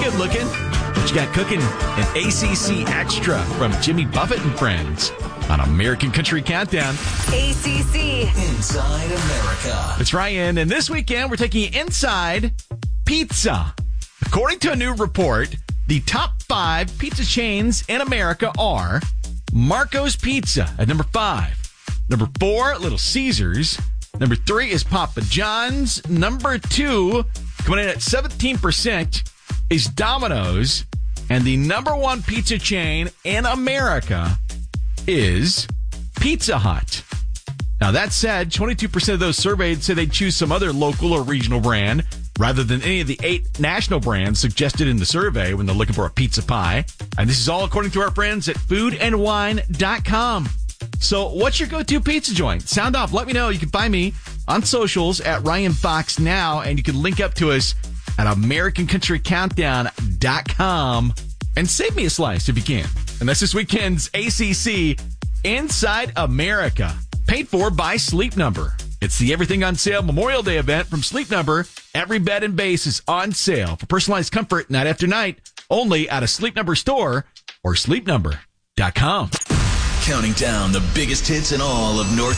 good looking. What you got cooking? An ACC Extra from Jimmy Buffett and Friends on American Country Countdown. ACC. Inside America. It's Ryan, and this weekend we're taking you inside pizza. According to a new report, the top 5 pizza chains in America are Marco's Pizza at number 5. Number 4, Little Caesars. Number 3 is Papa John's. Number 2, coming in at 17%, is Domino's. And the number 1 pizza chain in America is Pizza Hut. Now, that said, 22% of those surveyed say they'd choose some other local or regional brand rather than any of the 8 national brands suggested in the survey when they're looking for a pizza pie. And this is all according to our friends at foodandwine.com. So what's your go-to pizza joint? Sound off. Let me know. You can find me on socials at Ryan Fox Now, and you can link up to us at AmericanCountryCountdown.com and save me a slice if you can. And that's this weekend's ACC Inside America, paid for by Sleep Number. It's the Everything on Sale Memorial Day event from Sleep Number. Every bed and base is on sale for personalized comfort night after night, only at a Sleep Number store or sleepnumber.com. Counting down the biggest hits in all of North